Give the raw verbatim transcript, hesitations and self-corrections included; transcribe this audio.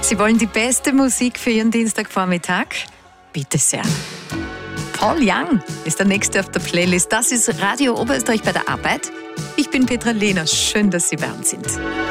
Sie wollen die beste Musik für Ihren Dienstagvormittag? Bitte sehr. Paul Young ist der Nächste auf der Playlist. Das ist Radio Oberösterreich bei der Arbeit. Ich bin Petra Lehner. Schön, dass Sie bei uns sind.